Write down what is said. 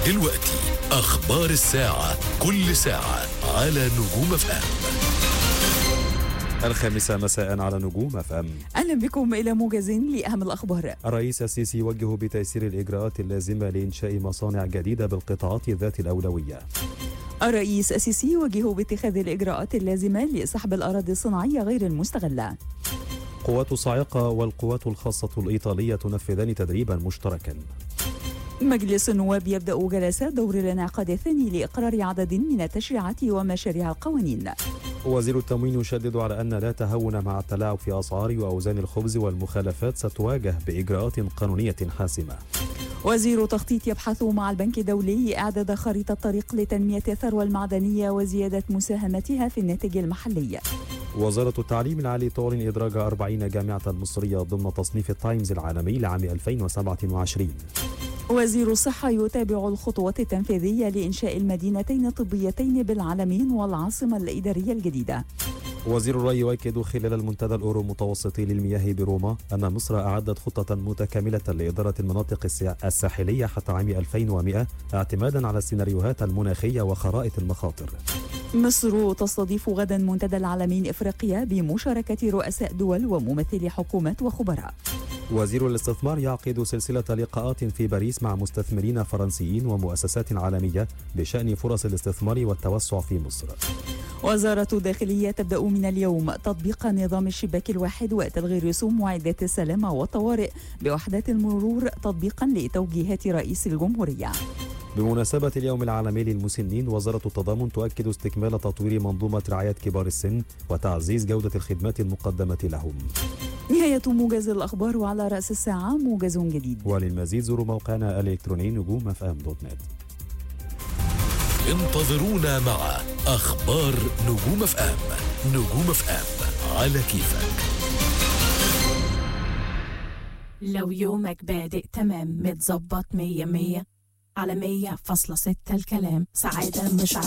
دلوقتي أخبار الساعة، كل ساعة على نجوم FM. 5 مساء على نجوم FM. أهلا بكم إلى موجز لأهم الأخبار. الرئيس السيسي يوجه بتيسير الإجراءات اللازمة لإنشاء مصانع جديدة بالقطاعات ذات الأولوية. الرئيس السيسي يوجه باتخاذ الإجراءات اللازمة لسحب الأراضي الصناعية غير المستغلة. قوات الصاعقة والقوات الخاصة الإيطالية تنفذان تدريبا مشتركا. مجلس النواب يبدأ جلسات دور الانعقاد الثاني لإقرار عدد من التشريعات ومشاريع القوانين. وزير التموين يشدد على أن لا تهاون مع التلاعب في أسعار وأوزان الخبز، والمخالفات ستواجه بإجراءات قانونية حاسمة. وزير التخطيط يبحث مع البنك الدولي إعداد خريطة طريق لتنمية الثروة المعدنية وزيادة مساهمتها في الناتج المحلي. وزارة التعليم العالي تعلن إدراج 40 جامعة مصرية ضمن تصنيف التايمز العالمي لعام 2027. وزير الصحة يتابع الخطوات التنفيذية لإنشاء المدينتين الطبيتين بالعالمين والعاصمة الإدارية الجديدة. وزير الري يؤكد خلال المنتدى الأورو متوسطي للمياه بروما أن مصر أعدت خطة متكاملة لإدارة المناطق الساحلية حتى عام 2100 اعتمادا على السيناريوهات المناخية وخرائط المخاطر. مصر تستضيف غدا منتدى العالمين إفريقيا بمشاركة رؤساء دول وممثلي حكومات وخبراء. وزير الاستثمار يعقد سلسلة لقاءات في باريس مع مستثمرين فرنسيين ومؤسسات عالمية بشأن فرص الاستثمار والتوسع في مصر. وزارة الداخلية تبدأ من اليوم تطبيق نظام الشباك الواحد وتلغي رسوم معدات السلامة والطوارئ بوحدات المرور تطبيقا لتوجيهات رئيس الجمهورية. بمناسبة اليوم العالمي للمسنين، وزارة التضامن تؤكد استكمال تطوير منظومة رعاية كبار السن وتعزيز جودة الخدمات المقدمة لهم. نهاية موجز الأخبار، وعلى رأس الساعة موجز جديد. وللمزيد زوروا موقعنا الإلكتروني نجوم-fm.net. انتظرونا مع أخبار نجوم FM. نجوم FM على كيفك. لو يومك بادئ تمام متظبط 100 على 100.6 الكلام سعادة مش